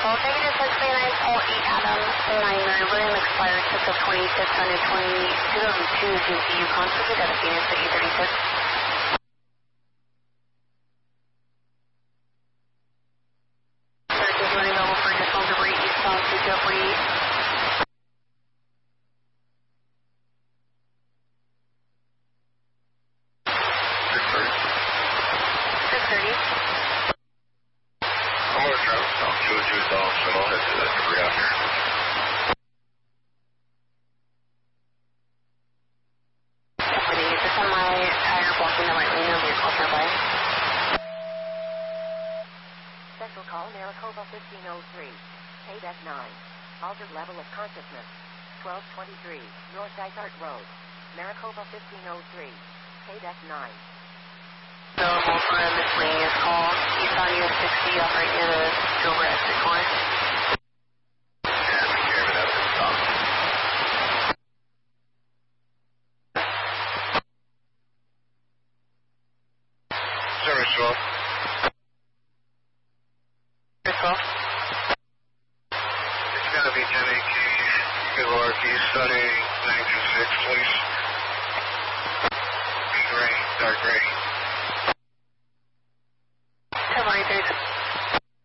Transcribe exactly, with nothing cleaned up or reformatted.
call. Negative six three nine, call eight Adams, nine River, expired six of twenty-six hundred twenty, two thousand two, G M C Yukon, Circuit out of Phoenix at eight thirty-six. Circuit running level for additional debris eastbound to Jeffrey. six thirty. six thirty. I'm going to travel south two oh two south, so I'll head to that debris after. Just on my tire blocking the right lane of vehicle nearby. Special call Maricopa fifteen oh three, K D E C nine, altered level of consciousness, twelve twenty-three, North Dysart Road, Maricopa fifteen oh three, K D E C nine. Available for a miscellaneous call, east on U S sixty, operate near the Silver exit corner. Yeah, I'm sure that will stop. Service twelve. Service twelve. It's going to be ten A K, Good R P, studying nine two six, please. Be gray, dark gray.